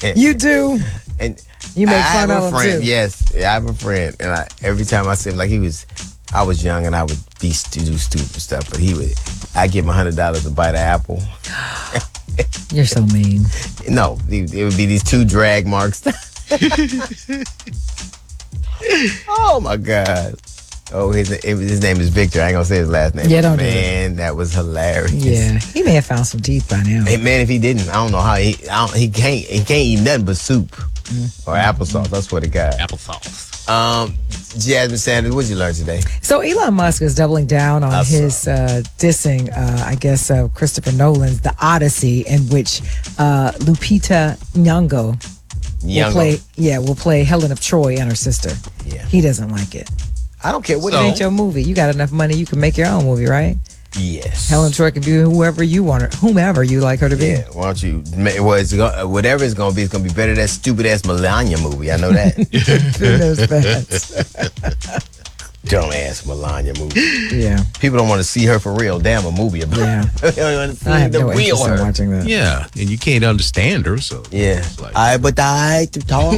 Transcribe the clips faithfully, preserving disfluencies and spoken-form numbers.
You do? And you make I fun have of a him friend, too? Yes, I have a friend. And I, every time I see him, like he was, I was young and I would be stu- do stupid stuff, but he would, I give him one hundred dollars to bite an apple. You're so mean. No, it would be these two drag marks. Oh my God. Oh, his his name is Victor. I ain't gonna say his last name. Yeah, don't do Man, that was hilarious. Yeah, he may have found some teeth by now. Hey, man, if he didn't, I don't know how he. I don't, he can't. He can't eat nothing but soup mm-hmm. or applesauce. That's what it got. Applesauce. Um, Jasmine Sanders, what did you learn today? So Elon Musk is doubling down on I his uh, dissing, uh, I guess, uh, Christopher Nolan's The Odyssey, in which uh, Lupita Nyong'o will play. Yeah, will play Helen of Troy and her sister. Yeah, he doesn't like it. I don't care what. So, it ain't your movie. You got enough money, you can make your own movie, right? Yes. Helen Troy can be whoever you want her, whomever you like her to be. Yeah, why don't you? Well, it's gonna, whatever it's gonna be, it's gonna be better than that stupid ass Melania movie. I know that. Who knows that? Dumb ass Melania movie. Yeah. People don't want to see her for real. Damn, a movie about. Yeah. They don't want to see I have the no real interest in her. watching that. Yeah, and you can't understand her, so Yeah. like, I but I to talk.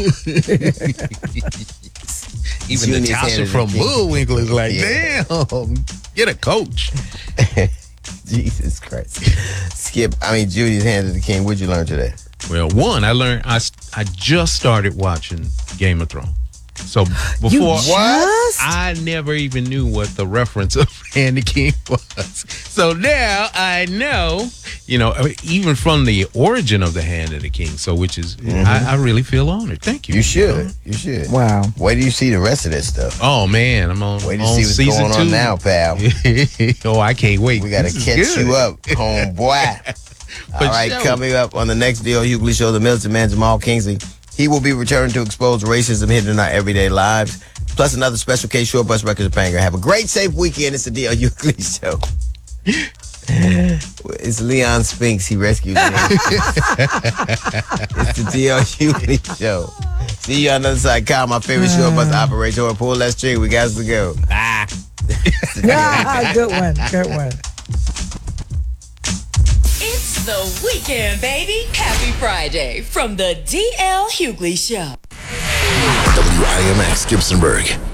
even Junior's Natasha handed from the key. Bullwinkle is like, Yeah. damn, get a coach. Jesus Christ. Skip, I mean, Judy's Hand of the King. What'd you learn today? Well, one, I learned, I, I just started watching Game of Thrones. So before, You just? I never even knew what the reference of Hand of the King was. So now I know, you know, even from the origin of the Hand of the King. So, which is, mm-hmm. I, I really feel honored. Thank you. You should. You should. Wow. Wait till you see the rest of this stuff. Oh man, I'm on. Wait to on see what's season going two. on now, pal. Oh, I can't wait. We got to catch you up, homeboy. All right, sure. coming up on the next D L Hughley Show, the militant man Jamal Kingsley. He will be returning to expose racism hidden in our everyday lives. Plus another special case, Short Bus Records of Bangor. Have a great, safe weekend. It's the D L Hughley Show. It's Leon Spinks. He rescued me. It's the D L Hughley Show. See you on the other side. Kyle, my favorite uh, short bus operator. Or pull that string. We got to go. Ah. Ah, good one. Good one. It's the weekend, baby. Happy Friday from the D L Hughley Show. W I M X Gibsonburg.